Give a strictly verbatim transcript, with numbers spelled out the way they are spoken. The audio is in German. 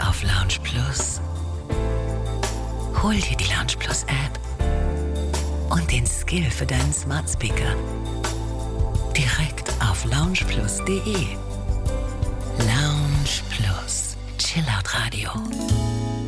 auf Lounge Plus. Hol dir die Lounge Plus App und den Skill für deinen Smart Speaker direkt auf loungeplus punkt de. Lounge Plus, Chillout Radio.